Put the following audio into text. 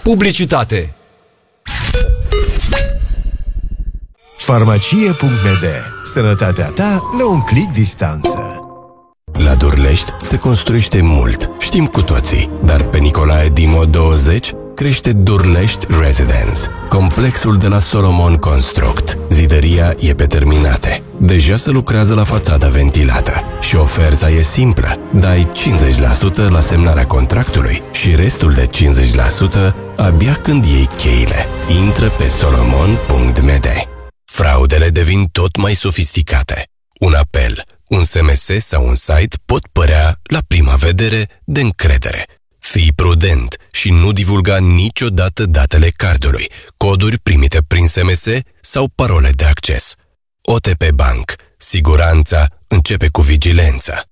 Publicitate. Farmacie.md. Sănătatea ta la un click distanță. La Durlești se construiește mult, știm cu toții, dar pe Nicolae Dimo 20 crește Durlești Residence, complexul de la Solomon Construct. Zidăria e pe terminate. Deja se lucrează la fațada ventilată și oferta e simplă. Dai 50% la semnarea contractului și restul de 50% abia când iei cheile. Intră pe solomon.md. Fraudele devin tot mai sofisticate. Un apel, un SMS sau un site pot părea, la prima vedere, de încredere. Fii prudent și nu divulga niciodată datele cardului, coduri primite prin SMS sau parole de acces. OTP Bank. Siguranța începe cu vigilență.